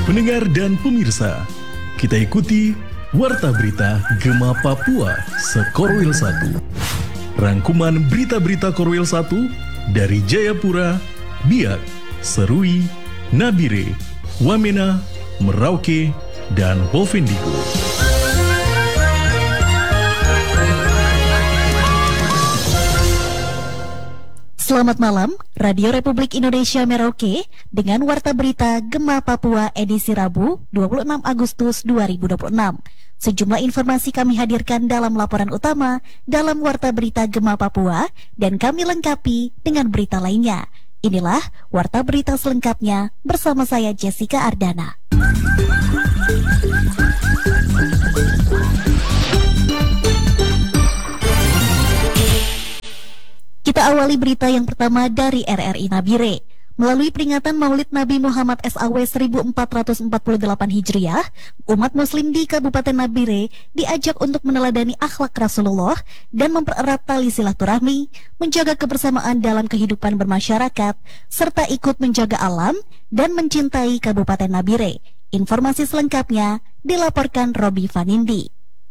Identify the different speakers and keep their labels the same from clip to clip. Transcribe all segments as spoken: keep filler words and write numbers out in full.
Speaker 1: Pendengar dan pemirsa, kita ikuti Warta Berita Gema Papua Sekorwil satu. Rangkuman berita-berita Korwil satu dari Jayapura, Biak, Serui, Nabire, Wamena, Merauke, dan Bovendigul.
Speaker 2: Selamat malam, Radio Republik Indonesia Merauke dengan Warta Berita Gema Papua edisi Rabu dua puluh enam Agustus dua ribu dua puluh enam. Sejumlah informasi kami hadirkan dalam laporan utama dalam Warta Berita Gema Papua dan kami lengkapi dengan berita lainnya. Inilah Warta Berita selengkapnya bersama saya Jessica Ardana. Kita awali berita yang pertama dari R R I Nabire. Melalui peringatan Maulid Nabi Muhammad S A W seribu empat ratus empat puluh delapan Hijriah, umat muslim di Kabupaten Nabire diajak untuk meneladani akhlak Rasulullah dan mempererat tali silaturahmi, menjaga kebersamaan dalam kehidupan bermasyarakat, serta ikut menjaga alam dan mencintai Kabupaten Nabire. Informasi selengkapnya dilaporkan Robi Vanindi.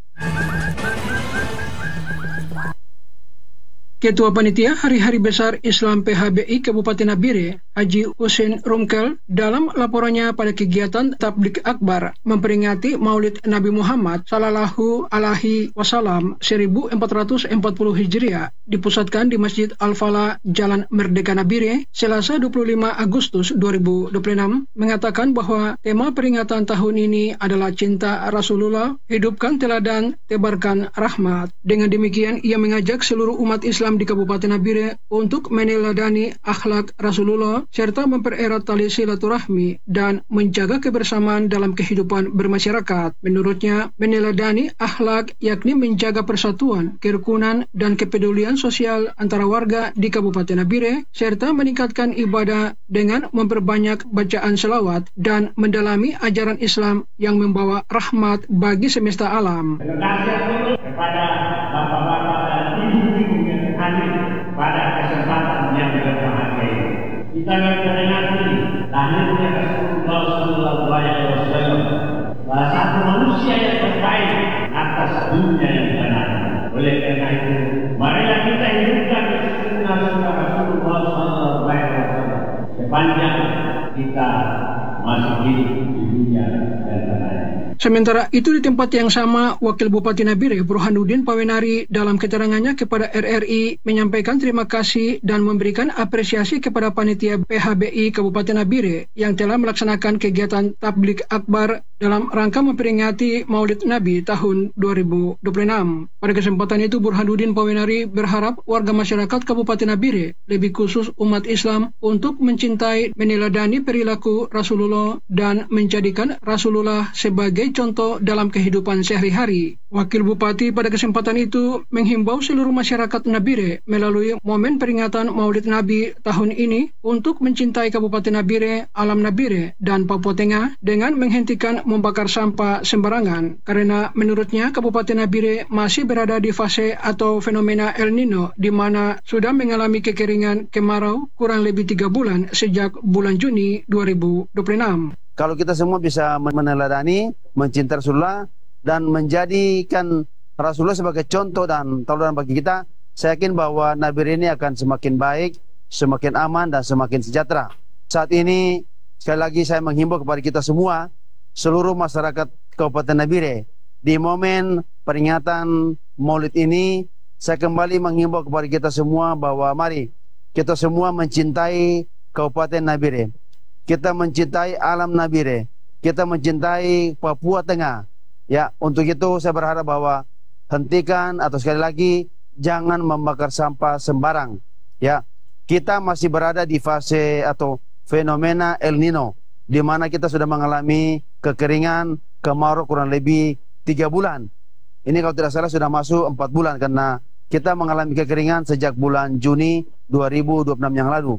Speaker 3: Ketua Panitia Hari-Hari Besar Islam P H B I Kabupaten Nabire, Haji Husein Rumkel, dalam laporannya pada kegiatan Tablik Akbar memperingati Maulid Nabi Muhammad Sallallahu Alaihi Wasallam seribu empat ratus empat puluh Hijriah dipusatkan di Masjid Al-Falah Jalan Merdeka Nabire, Selasa dua puluh lima Agustus dua ribu dua puluh enam, mengatakan bahwa tema peringatan tahun ini adalah cinta Rasulullah, hidupkan teladan, tebarkan rahmat. Dengan demikian, ia mengajak seluruh umat Islam di Kabupaten Nabire untuk meneladani akhlak Rasulullah serta mempererat tali silaturahmi dan menjaga kebersamaan dalam kehidupan bermasyarakat. Menurutnya, meneladani akhlak yakni menjaga persatuan, kerukunan, dan kepedulian sosial antara warga di Kabupaten Nabire serta meningkatkan ibadah dengan memperbanyak bacaan selawat dan mendalami ajaran Islam yang membawa rahmat bagi semesta alam.
Speaker 4: Terima kasih kepada bapak-bapak dan ibu-ibu yang hadir pada kesempatan yang berbahagia ini. Kita memperingati lahirnya Rasulullah Sallallahu Alaihi Wasallam, salah satu manusia yang terbaik atas dunia yang benar. Oleh karena itu, marilah kita hidupkan sunnah Rasulullah Sallallahu Alaihi Wasallam sepanjang kita masih hidup di dunia dan tanah.
Speaker 3: Sementara itu di tempat yang sama, Wakil Bupati Nabire Burhanuddin Pawenari dalam keterangannya kepada R R I menyampaikan terima kasih dan memberikan apresiasi kepada panitia P H B I Kabupaten Nabire yang telah melaksanakan kegiatan Tablik Akbar dalam rangka memperingati Maulid Nabi tahun dua ribu dua puluh enam. Pada kesempatan itu, Burhanuddin Pawenari berharap warga masyarakat Kabupaten Nabire, lebih khusus umat Islam, untuk mencintai, meneladani perilaku Rasulullah dan menjadikan Rasulullah sebagai contoh dalam kehidupan sehari-hari. Wakil Bupati pada kesempatan itu menghimbau seluruh masyarakat Nabire melalui momen peringatan Maulid Nabi tahun ini untuk mencintai Kabupaten Nabire, alam Nabire, dan Papua Tengah dengan menghentikan membakar sampah sembarangan. Karena menurutnya Kabupaten Nabire masih berada di fase atau fenomena El Nino, di mana sudah mengalami kekeringan kemarau kurang lebih tiga bulan sejak bulan Juni dua ribu dua puluh enam.
Speaker 5: Kalau kita semua bisa meneladani, mencintai Rasulullah, dan menjadikan Rasulullah sebagai contoh dan tauladan bagi kita, saya yakin bahwa Nabire ini akan semakin baik, semakin aman, dan semakin sejahtera. Saat ini, sekali lagi saya menghimbau kepada kita semua, seluruh masyarakat Kabupaten Nabire, di momen peringatan Maulid ini, saya kembali menghimbau kepada kita semua bahwa mari kita semua mencintai Kabupaten Nabire. Kita mencintai alam Nabire, kita mencintai Papua Tengah. Ya, untuk itu saya berharap bahwa hentikan atau sekali lagi jangan membakar sampah sembarang. Ya, kita masih berada di fase atau fenomena El Nino, di mana kita sudah mengalami kekeringan, kemarau kurang lebih tiga bulan. Ini kalau tidak salah sudah masuk empat bulan karena kita mengalami kekeringan sejak bulan Juni dua ribu dua puluh enam yang lalu.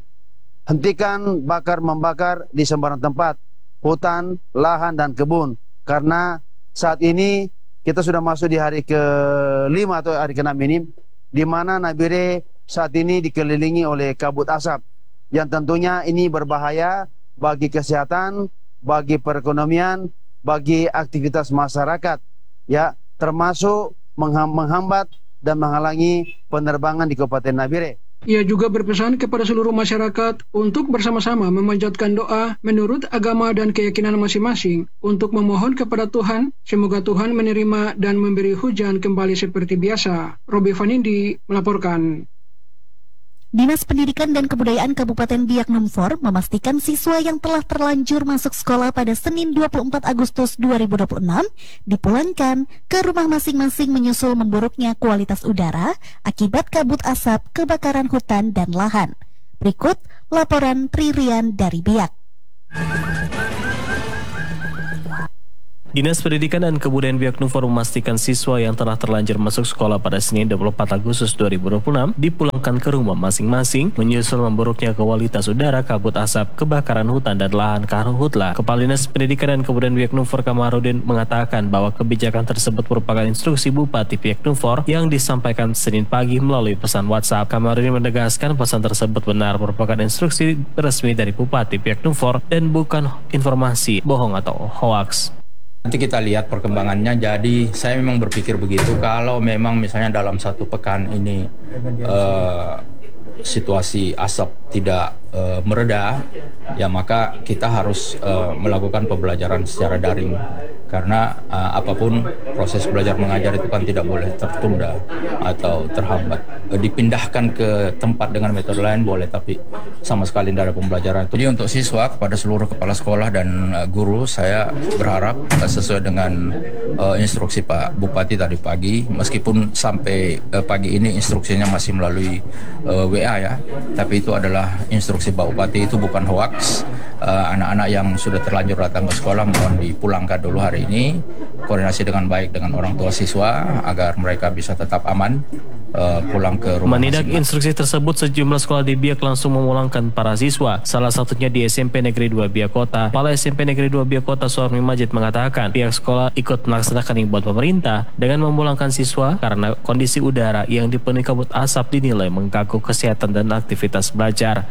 Speaker 5: Hentikan bakar membakar di sembarang tempat, hutan, lahan, dan kebun. Karena saat ini kita sudah masuk di hari kelima atau hari keenam ini, di mana Nabire saat ini dikelilingi oleh kabut asap, yang tentunya ini berbahaya bagi kesehatan bagi perekonomian, bagi aktivitas masyarakat, ya, termasuk mengham- menghambat dan menghalangi penerbangan di Kabupaten Nabire.
Speaker 3: Ia juga berpesan kepada seluruh masyarakat untuk bersama-sama memanjatkan doa menurut agama dan keyakinan masing-masing untuk memohon kepada Tuhan, semoga Tuhan menerima dan memberi hujan kembali seperti biasa. Robi Vanindi melaporkan.
Speaker 2: Dinas Pendidikan dan Kebudayaan Kabupaten Biak Numfor memastikan siswa yang telah terlanjur masuk sekolah pada Senin dua puluh empat Agustus dua ribu dua puluh enam dipulangkan ke rumah masing-masing menyusul memburuknya kualitas udara akibat kabut asap kebakaran hutan dan lahan. Berikut laporan Tririan dari Biak.
Speaker 6: Dinas Pendidikan dan Kebudayaan Biak Numfor memastikan siswa yang telah terlanjur masuk sekolah pada Senin dua puluh empat Agustus dua ribu dua puluh enam dipulangkan ke rumah masing-masing menyusul memburuknya kualitas udara, kabut asap, kebakaran hutan dan lahan karhutla. Kepala Dinas Pendidikan dan Kebudayaan Biak Numfor Kamarudin mengatakan bahwa kebijakan tersebut merupakan instruksi Bupati Biak Numfor yang disampaikan Senin pagi melalui pesan WhatsApp. Kamarudin menegaskan pesan tersebut benar merupakan instruksi resmi dari Bupati Biak Numfor dan bukan informasi bohong atau hoaks.
Speaker 7: Nanti kita lihat perkembangannya, jadi saya memang berpikir begitu, kalau memang misalnya dalam satu pekan ini uh, situasi asap tidak uh, mereda, ya maka kita harus uh, melakukan pembelajaran secara daring. Karena uh, apapun proses belajar mengajar itu kan tidak boleh tertunda atau terhambat. Uh, dipindahkan ke tempat dengan metode lain boleh, tapi sama sekali tidak ada pembelajaran. Jadi untuk siswa, kepada seluruh kepala sekolah dan uh, guru, saya berharap uh, sesuai dengan uh, instruksi Pak Bupati tadi pagi, meskipun sampai uh, pagi ini instruksinya masih melalui uh, W A ya, tapi itu adalah instruksi Pak Bupati, itu bukan hoaks. Uh, anak-anak yang sudah terlanjur datang ke sekolah mohon dipulangkan dulu hari ini, koordinasi dengan baik dengan orang tua siswa agar mereka bisa tetap aman uh, pulang ke rumah.
Speaker 6: Menindak instruksi tersebut, sejumlah sekolah di Biak langsung memulangkan para siswa, salah satunya di S M P Negeri dua Biak Kota. Kepala S M P Negeri dua Biak Kota Suarmi Majid mengatakan pihak sekolah ikut melaksanakan himbauan pemerintah dengan memulangkan siswa karena kondisi udara yang dipenuhi kabut asap dinilai mengganggu kesehatan dan aktivitas belajar.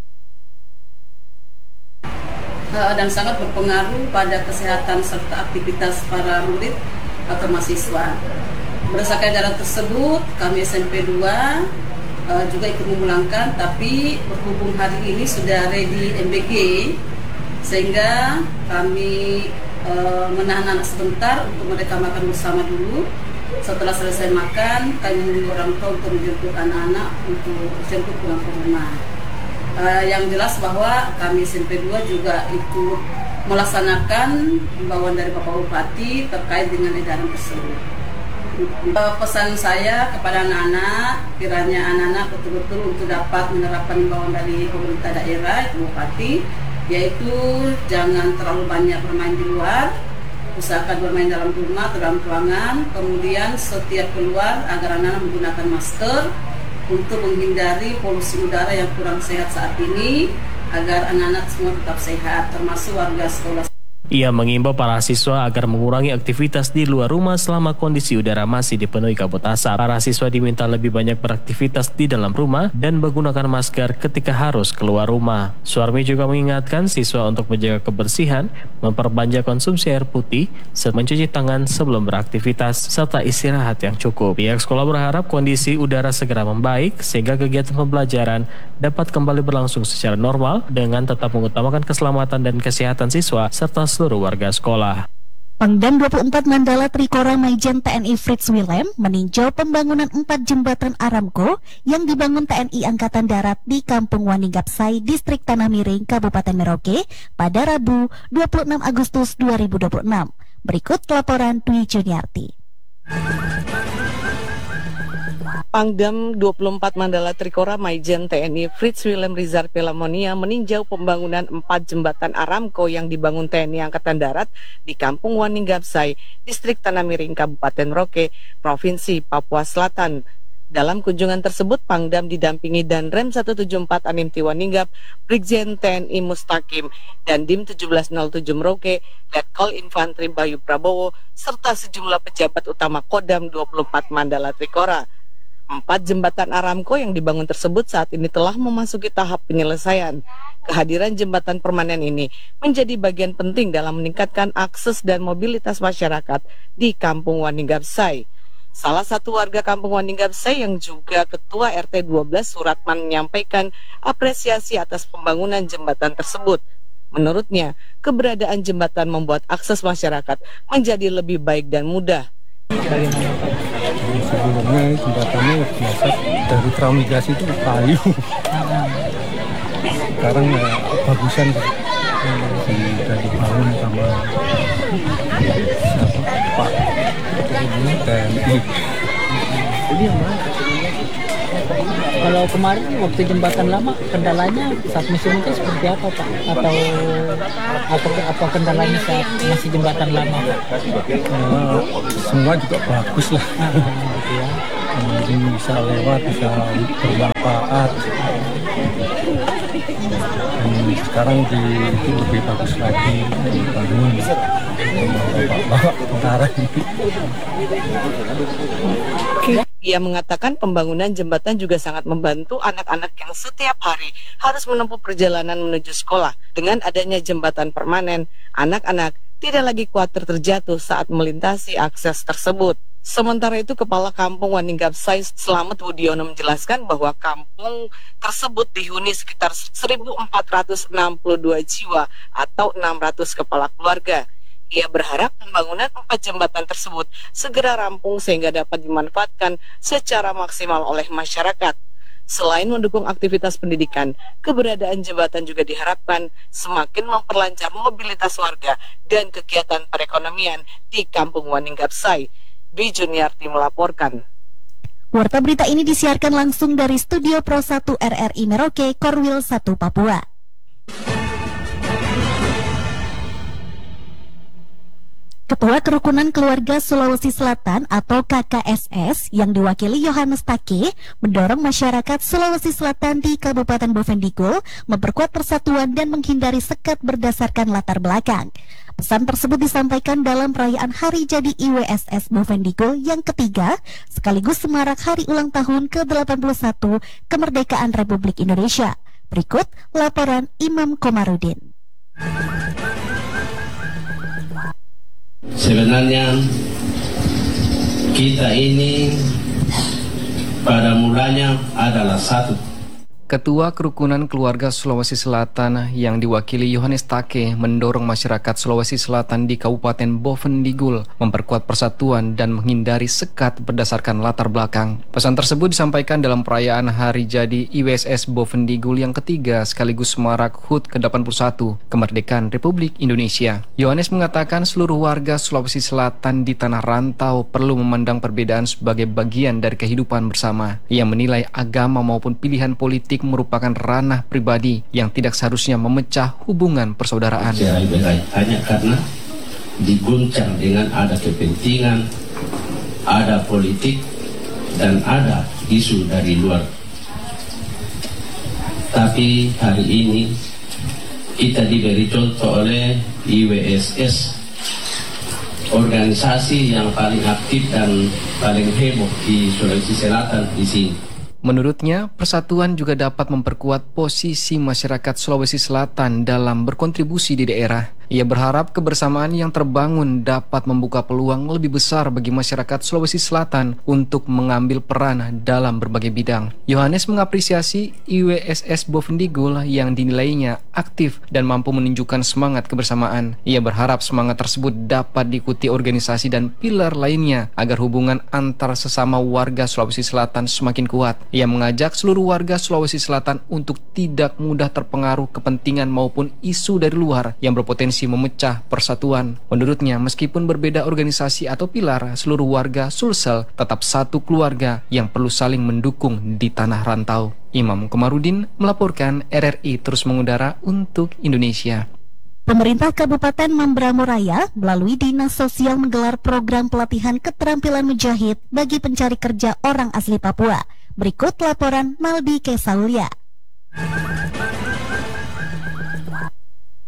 Speaker 8: Dan sangat berpengaruh pada kesehatan serta aktivitas para murid atau mahasiswa. Berdasarkan data tersebut, kami S M P dua uh, juga ikut memulangkan, tapi berhubung hari ini sudah ready M B G, sehingga kami uh, menahan anak sebentar untuk mereka makan bersama dulu. Setelah selesai makan, kami menunggu orang tua untuk menjemput anak-anak untuk jemput pulang ke rumah. Uh, yang jelas bahwa kami S M P dua juga ikut melaksanakan himbauan dari Bapak Bupati terkait dengan edaran tersebut. Uh, pesan saya kepada anak-anak, kiranya anak-anak betul-betul untuk dapat menerapkan himbauan dari pemerintah daerah, Bupati, yaitu jangan terlalu banyak bermain di luar, usahakan bermain dalam rumah atau dalam ruangan, kemudian setiap keluar agar anak-anak menggunakan masker, untuk menghindari polusi udara yang kurang sehat saat ini, agar anak-anak semua tetap sehat, termasuk warga sekolah.
Speaker 6: Ia mengimbau para siswa agar mengurangi aktivitas di luar rumah selama kondisi udara masih dipenuhi kabut asap. Para siswa diminta lebih banyak beraktivitas di dalam rumah dan menggunakan masker ketika harus keluar rumah. Suarmi juga mengingatkan siswa untuk menjaga kebersihan, memperbanyak konsumsi air putih, serta mencuci tangan sebelum beraktivitas, serta istirahat yang cukup. Pihak sekolah berharap kondisi udara segera membaik sehingga kegiatan pembelajaran dapat kembali berlangsung secara normal dengan tetap mengutamakan keselamatan dan kesehatan siswa serta seluruh warga sekolah.
Speaker 2: Pangdam dua puluh empat Mandala Trikora Maijen T N I Fritz Willem meninjau pembangunan empat jembatan Aramco yang dibangun T N I Angkatan Darat di Kampung Waningapsai, Distrik Tanah Miring, Kabupaten Merauke pada Rabu dua puluh enam Agustus dua ribu dua puluh enam. Berikut laporan Dwi Juniarti.
Speaker 9: Pangdam dua puluh empat Mandala Trikora Maijen T N I Fritz Willem Rizar Pelamonia meninjau pembangunan empat jembatan Aramco yang dibangun T N I Angkatan Darat di Kampung Waningapsai, Distrik Tanah Miring, Kabupaten Merauke, Provinsi Papua Selatan. Dalam kunjungan tersebut, Pangdam didampingi Danrem seratus tujuh puluh empat Animti Waningap, Brigjen T N I Mustaqim, dan Dim tujuh belas nol tujuh Merauke, Letkol Infantri Bayu Prabowo, serta sejumlah pejabat utama Kodam dua puluh empat Mandala Trikora. Empat jembatan Aramco yang dibangun tersebut saat ini telah memasuki tahap penyelesaian. Kehadiran jembatan permanen ini menjadi bagian penting dalam meningkatkan akses dan mobilitas masyarakat di Kampung Waningapsai. Salah satu warga Kampung Waningapsai yang juga Ketua R T dua belas Suratman menyampaikan apresiasi atas pembangunan jembatan tersebut. Menurutnya, keberadaan jembatan membuat akses masyarakat menjadi lebih baik dan mudah.
Speaker 10: Sebelumnya jembatannya biasa dari transmigrasi itu kayu. Sekarang ya bagusan sudah dibangun sama Pak ini T N I.
Speaker 11: Jadi yang mana? Kalau kemarin waktu jembatan lama kendalanya saat musim itu seperti apa Pak? Atau atau apa kendalanya saat masih jembatan lama Pak?
Speaker 10: Uh, semua juga bagus lah.
Speaker 11: Ah, gitu ya.
Speaker 10: Jadi bisa lewat, bisa bermanfaat. Dan sekarang di itu lebih bagus lagi dibangun bapak-bapak tentara ini.
Speaker 9: Ia mengatakan pembangunan jembatan juga sangat membantu anak-anak yang setiap hari harus menempuh perjalanan menuju sekolah. Dengan adanya jembatan permanen, anak-anak tidak lagi khawatir terjatuh saat melintasi akses tersebut. Sementara itu, Kepala Kampung Waningapsai Slamet Wudiono menjelaskan bahwa kampung tersebut dihuni sekitar seribu empat ratus enam puluh dua jiwa atau enam ratus kepala keluarga. Ia berharap pembangunan empat jembatan tersebut segera rampung sehingga dapat dimanfaatkan secara maksimal oleh masyarakat. Selain mendukung aktivitas pendidikan, keberadaan jembatan juga diharapkan semakin memperlancar mobilitas warga dan kegiatan perekonomian di Kampung Waningapsai. Dwi Juniarti melaporkan.
Speaker 2: Warta berita ini disiarkan langsung dari Studio Pro satu R R I Merauke, Korwil satu, Papua. Ketua Kerukunan Keluarga Sulawesi Selatan atau K K S S yang diwakili Yohanes Take mendorong masyarakat Sulawesi Selatan di Kabupaten Bovendigul memperkuat persatuan dan menghindari sekat berdasarkan latar belakang. Pesan tersebut disampaikan dalam perayaan Hari Jadi I W S S Bovendigul yang ketiga, sekaligus semarak hari ulang tahun ke delapan puluh satu kemerdekaan Republik Indonesia. Berikut laporan Imam Komarudin.
Speaker 12: Sebenarnya kita ini pada mulanya adalah satu.
Speaker 13: Ketua Kerukunan Keluarga Sulawesi Selatan yang diwakili Yohanes Take mendorong masyarakat Sulawesi Selatan di Kabupaten Bovendigul memperkuat persatuan dan menghindari sekat berdasarkan latar belakang. Pesan tersebut disampaikan dalam perayaan Hari Jadi I W S S Bovendigul yang ketiga sekaligus semarak H U T ke delapan puluh satu kemerdekaan Republik Indonesia. Yohanes mengatakan seluruh warga Sulawesi Selatan di tanah rantau perlu memandang perbedaan sebagai bagian dari kehidupan bersama. Ia menilai agama maupun pilihan politik merupakan ranah pribadi yang tidak seharusnya memecah hubungan persaudaraan.
Speaker 12: Hanya karena diguncang dengan ada kepentingan, ada politik, dan ada isu dari luar. Tapi hari ini kita diberi contoh oleh I W S S, organisasi yang paling aktif dan paling heboh di Sulawesi Selatan di sini.
Speaker 13: Menurutnya, persatuan juga dapat memperkuat posisi masyarakat Sulawesi Selatan dalam berkontribusi di daerah. Ia berharap kebersamaan yang terbangun dapat membuka peluang lebih besar bagi masyarakat Sulawesi Selatan untuk mengambil peran dalam berbagai bidang. Yohanes mengapresiasi I W S S Bovendigul yang dinilainya aktif dan mampu menunjukkan semangat kebersamaan. Ia berharap semangat tersebut dapat diikuti organisasi dan pilar lainnya agar hubungan antar sesama warga Sulawesi Selatan semakin kuat. Ia mengajak seluruh warga Sulawesi Selatan untuk tidak mudah terpengaruh kepentingan maupun isu dari luar yang berpotensi memecah persatuan. Menurutnya, meskipun berbeda organisasi atau pilar, seluruh warga Sulsel tetap satu keluarga yang perlu saling mendukung di tanah rantau. Imam Komarudin melaporkan. R R I terus mengudara untuk Indonesia.
Speaker 2: Pemerintah Kabupaten Mambramo Raya melalui Dinas Sosial menggelar program pelatihan keterampilan menjahit bagi pencari kerja orang asli Papua. Berikut laporan Maldi Kesaulia.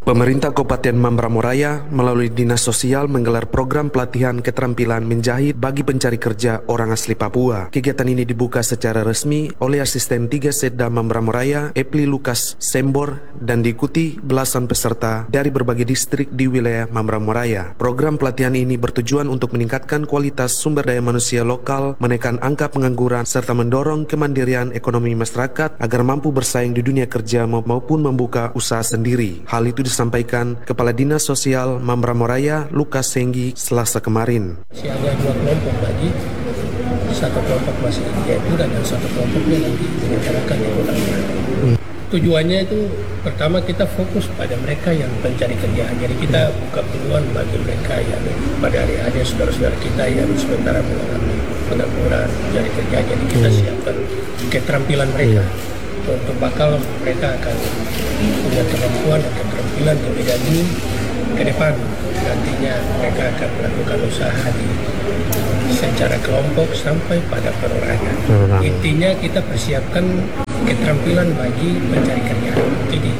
Speaker 14: Pemerintah Kabupaten Mamberamo Raya melalui Dinas Sosial menggelar program pelatihan keterampilan menjahit bagi pencari kerja orang asli Papua. Kegiatan ini dibuka secara resmi oleh Asisten tiga Setda Mamberamo Raya, Epli Lukas Sembor, dan diikuti belasan peserta dari berbagai distrik di wilayah Mamberamo Raya. Program pelatihan ini bertujuan untuk meningkatkan kualitas sumber daya manusia lokal, menekan angka pengangguran, serta mendorong kemandirian ekonomi masyarakat agar mampu bersaing di dunia kerja maupun membuka usaha sendiri. Hal itu disampaikan Kepala Dinas Sosial Mamberamo Raya, Lukas Senggi, Selasa kemarin.
Speaker 15: Ada dua kelompok lagi, satu kelompok masih di Jayapura dan satu kelompoknya nanti direncanakan di Kota Manado. Hmm. Tujuannya itu pertama kita fokus pada mereka yang mencari kerja. Jadi kita buka peluang bagi mereka yang pada adik-adik saudara-saudara kita yang sementara mengalami pengangguran mencari kerja. Jadi kita hmm. siapkan keterampilan mereka. Hmm. Untuk bakal mereka akan punya kemampuan dan keterampilan di bidang ini ke depan. Nantinya mereka akan melakukan usaha di secara kelompok sampai pada perorangan. Hmm. Intinya kita persiapkan keterampilan bagi mencari kerja. Jadi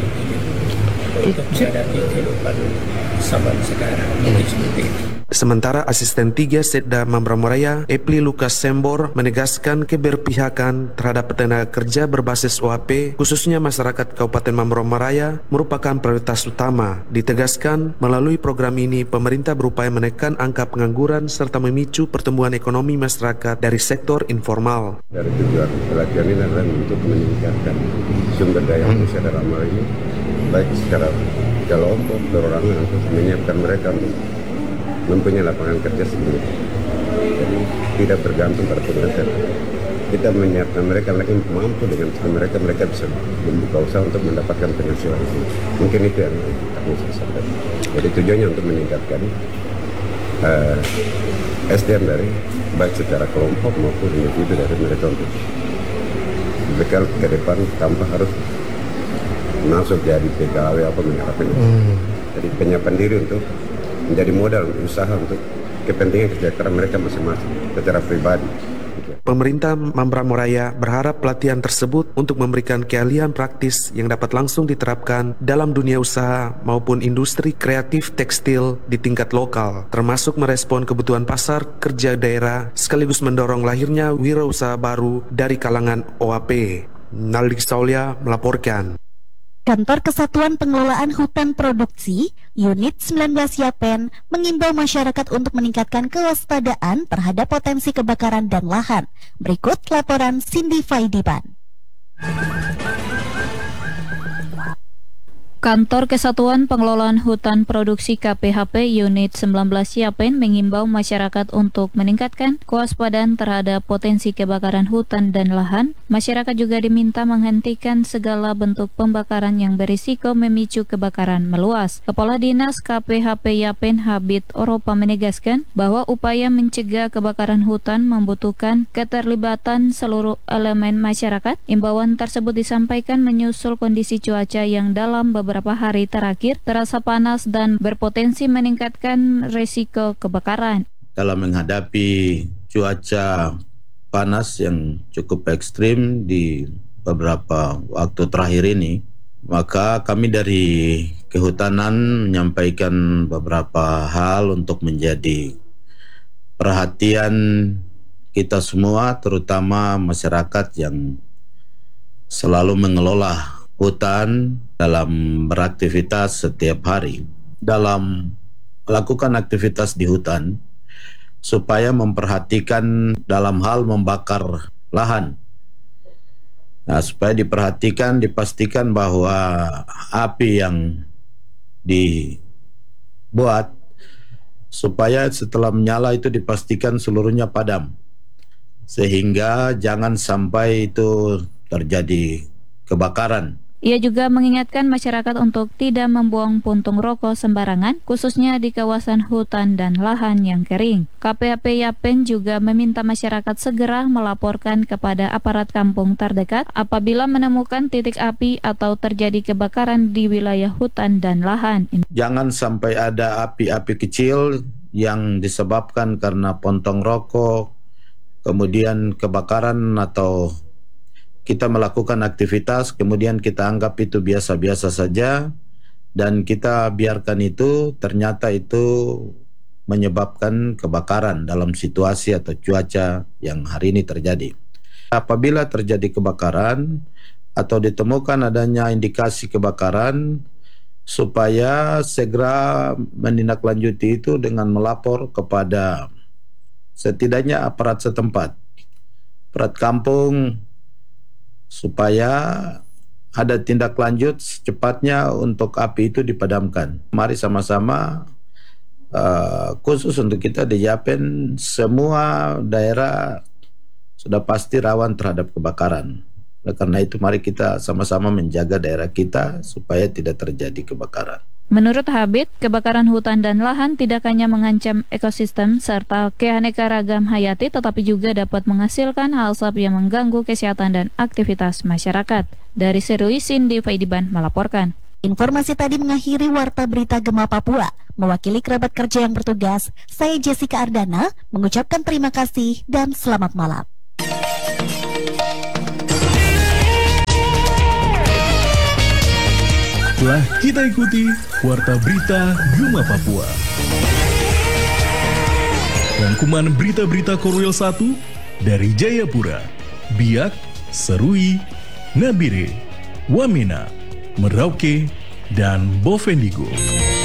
Speaker 15: untuk menghadapi kehidupan zaman sekarang. Jadi seperti itu.
Speaker 14: Sementara Asisten tiga Setda Mamberamo Raya, Epli Lukas Sembor, menegaskan keberpihakan terhadap tenaga kerja berbasis O A P, khususnya masyarakat Kabupaten Mamberamo Raya, merupakan prioritas utama. Ditegaskan, melalui program ini, pemerintah berupaya menekan angka pengangguran serta memicu pertumbuhan ekonomi masyarakat dari sektor informal.
Speaker 16: Dari tujuan pelatihan ini adalah untuk meningkatkan sumber daya manusia dalam hal ini, baik secara kelompok, perorangan, untuk menyiapkan mereka untuk mempunyai lapangan kerja sendiri. Jadi tidak bergantung pada pemerintah. Kita menyiapkan mereka, mereka mampu dengan mereka mereka bisa membuka usaha untuk mendapatkan penghasilan. Mungkin itu yang kami sampaikan. Jadi tujuannya untuk meningkatkan uh, S D M dari baik secara kelompok maupun individu dari mereka untuk bekal ke depan tanpa harus masuk jadi P K W apa menyerapin. Hmm. Jadi penyiapan diri untuk menjadi modal untuk usaha untuk kepentingan kesejahteraan mereka masing-masing secara pribadi.
Speaker 14: Pemerintah Mamberamo Raya berharap pelatihan tersebut untuk memberikan keahlian praktis yang dapat langsung diterapkan dalam dunia usaha maupun industri kreatif tekstil di tingkat lokal, termasuk merespon kebutuhan pasar kerja daerah sekaligus mendorong lahirnya wirausaha baru dari kalangan O A P. Naldik Saulia melaporkan.
Speaker 2: Kantor Kesatuan Pengelolaan Hutan Produksi, Unit sembilan belas Yapen, mengimbau masyarakat untuk meningkatkan kewaspadaan terhadap potensi kebakaran dan lahan. Berikut laporan Cindy Faidiban.
Speaker 17: Kantor Kesatuan Pengelolaan Hutan Produksi K P H P Unit sembilan belas Yapen mengimbau masyarakat untuk meningkatkan kewaspadaan terhadap potensi kebakaran hutan dan lahan. Masyarakat juga diminta menghentikan segala bentuk pembakaran yang berisiko memicu kebakaran meluas. Kepala Dinas K P H P Yapen Habib Oropa menegaskan bahwa upaya mencegah kebakaran hutan membutuhkan keterlibatan seluruh elemen masyarakat. Imbauan tersebut disampaikan menyusul kondisi cuaca yang dalam beberapa beberapa hari terakhir terasa panas dan berpotensi meningkatkan risiko kebakaran.
Speaker 18: Dalam menghadapi cuaca panas yang cukup ekstrim di beberapa waktu terakhir ini, maka kami dari Kehutanan menyampaikan beberapa hal untuk menjadi perhatian kita semua, terutama masyarakat yang selalu mengelola hutan dalam beraktivitas setiap hari, dalam melakukan aktivitas di hutan, supaya memperhatikan dalam hal membakar lahan. Nah, supaya diperhatikan, dipastikan bahwa api yang dibuat, supaya setelah menyala itu dipastikan seluruhnya padam, sehingga jangan sampai itu terjadi kebakaran.
Speaker 17: Ia juga mengingatkan masyarakat untuk tidak membuang puntung rokok sembarangan, khususnya di kawasan hutan dan lahan yang kering. K P H P Yapen juga meminta masyarakat segera melaporkan kepada aparat kampung terdekat apabila menemukan titik api atau terjadi kebakaran di wilayah hutan dan lahan.
Speaker 18: Jangan sampai ada api-api kecil yang disebabkan karena pontong rokok, kemudian kebakaran atau kita melakukan aktivitas, kemudian kita anggap itu biasa-biasa saja, dan kita biarkan itu, ternyata itu menyebabkan kebakaran dalam situasi atau cuaca yang hari ini terjadi. Apabila terjadi kebakaran atau ditemukan adanya indikasi kebakaran, supaya segera menindaklanjuti itu dengan melapor kepada setidaknya aparat setempat, aparat kampung, supaya ada tindak lanjut secepatnya untuk api itu dipadamkan. Mari sama-sama uh, khusus untuk kita di Yapen, semua daerah sudah pasti rawan terhadap kebakaran. Oleh karena itu mari kita sama-sama menjaga daerah kita supaya tidak terjadi kebakaran.
Speaker 17: Menurut Habib, kebakaran hutan dan lahan tidak hanya mengancam ekosistem serta keanekaragam hayati, tetapi juga dapat menghasilkan hal asap yang mengganggu kesehatan dan aktivitas masyarakat. Dari Serui, Cindy Faidiban melaporkan.
Speaker 2: Informasi tadi mengakhiri Warta Berita Gema Papua. Mewakili kerabat kerja yang bertugas, saya Jessica Ardana mengucapkan terima kasih dan selamat malam.
Speaker 1: Telah kita ikuti Warta Berita Gema Papua. Rangkuman berita-berita Korwil satu dari Jayapura, Biak, Serui, Nabire, Wamena, Merauke, dan Bovendigul.